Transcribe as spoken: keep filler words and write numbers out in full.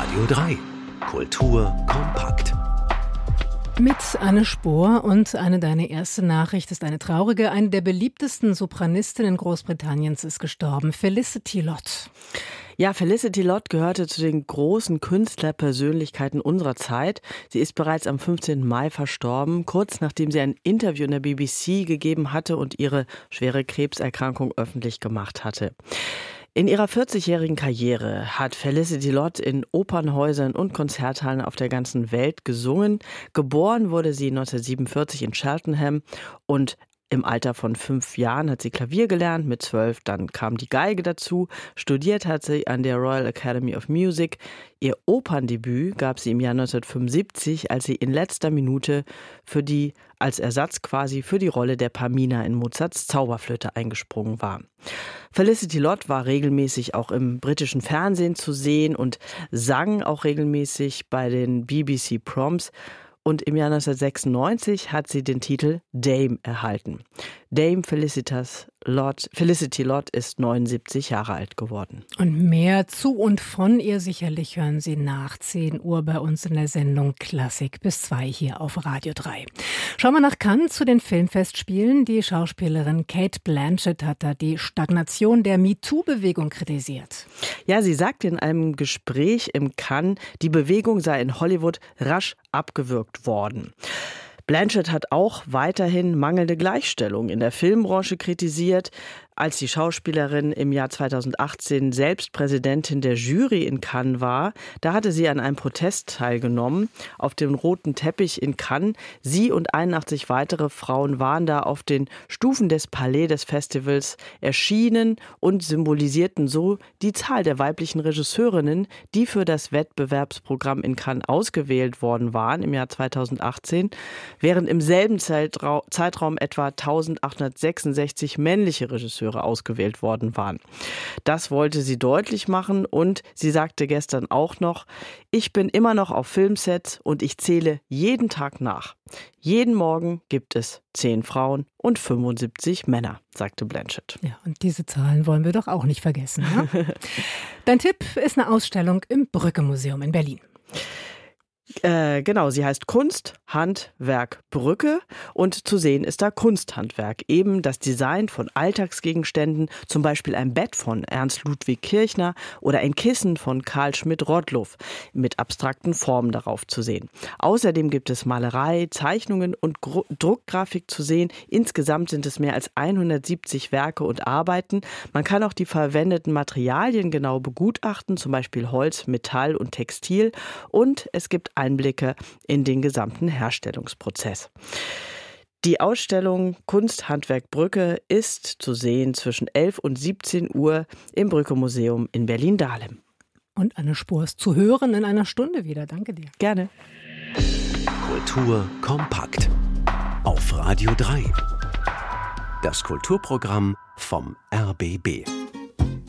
Radio drei. Kultur kompakt. Mit Anne Spohr und Anne, deine erste Nachricht ist eine traurige. Eine der beliebtesten Sopranistinnen Großbritanniens ist gestorben, Felicity Lott. Ja, Felicity Lott gehörte zu den großen Künstlerpersönlichkeiten unserer Zeit. Sie ist bereits am fünfzehnten Mai verstorben, kurz nachdem sie ein Interview in der B B C gegeben hatte und ihre schwere Krebserkrankung öffentlich gemacht hatte. In ihrer vierzigjährigen Karriere hat Felicity Lott in Opernhäusern und Konzerthallen auf der ganzen Welt gesungen. Geboren wurde sie neunzehnhundertsiebenundvierzig in Cheltenham und im Alter von fünf Jahren hat sie Klavier gelernt, mit zwölf dann kam die Geige dazu. Studiert hat sie an der Royal Academy of Music. Ihr Operndebüt gab sie im Jahr neunzehnhundertfünfundsiebzig, als sie in letzter Minute für die, als Ersatz quasi für die Rolle der Pamina in Mozarts Zauberflöte eingesprungen war. Felicity Lott war regelmäßig auch im britischen Fernsehen zu sehen und sang auch regelmäßig bei den B B C Proms. Und im Jahr neunzehnhundertsechsundneunzig hat sie den Titel Dame erhalten. Dame Felicitas Lott, Felicity Lott ist neunundsiebzig Jahre alt geworden. Und mehr zu und von ihr sicherlich hören Sie nach zehn Uhr bei uns in der Sendung Klassik bis zwei hier auf Radio drei. Schauen wir nach Cannes zu den Filmfestspielen. Die Schauspielerin Cate Blanchett hat da die Stagnation der MeToo-Bewegung kritisiert. Ja, sie sagte in einem Gespräch im Cannes, die Bewegung sei in Hollywood rasch abgewürgt worden. Blanchett hat auch weiterhin mangelnde Gleichstellung in der Filmbranche kritisiert. Als die Schauspielerin im Jahr zweitausendachtzehn selbst Präsidentin der Jury in Cannes war, da hatte sie an einem Protest teilgenommen, auf dem roten Teppich in Cannes. Sie und einundachtzig weitere Frauen waren da auf den Stufen des Palais des Festivals erschienen und symbolisierten so die Zahl der weiblichen Regisseurinnen, die für das Wettbewerbsprogramm in Cannes ausgewählt worden waren im Jahr zweitausendachtzehn, während im selben Zeitraum, Zeitraum etwa eintausendachthundertsechsundsechzig männliche Regisseure ausgewählt worden waren. Das wollte sie deutlich machen und sie sagte gestern auch noch, ich bin immer noch auf Filmsets und ich zähle jeden Tag nach. Jeden Morgen gibt es zehn Frauen und fünfundsiebzig Männer, sagte Blanchett. Ja, und diese Zahlen wollen wir doch auch nicht vergessen. Ne? Dein Tipp ist eine Ausstellung im Brücke-Museum in Berlin. Äh, genau, sie heißt Kunst, Handwerk, Brücke und zu sehen ist da Kunsthandwerk. Eben das Design von Alltagsgegenständen, zum Beispiel ein Bett von Ernst Ludwig Kirchner oder ein Kissen von Karl Schmidt-Rottluff mit abstrakten Formen darauf zu sehen. Außerdem gibt es Malerei, Zeichnungen und Gru- Druckgrafik zu sehen. Insgesamt sind es mehr als hundertsiebzig Werke und Arbeiten. Man kann auch die verwendeten Materialien genau begutachten, zum Beispiel Holz, Metall und Textil. Und es gibt Einblicke in den gesamten Herstellungsprozess. Die Ausstellung Kunst, Handwerk, Brücke ist zu sehen zwischen elf und siebzehn Uhr im Brücke-Museum in Berlin-Dahlem. Und Anne Spohr ist zu hören in einer Stunde wieder. Danke dir. Gerne. Kultur kompakt. Auf Radio drei. Das Kulturprogramm vom R B B.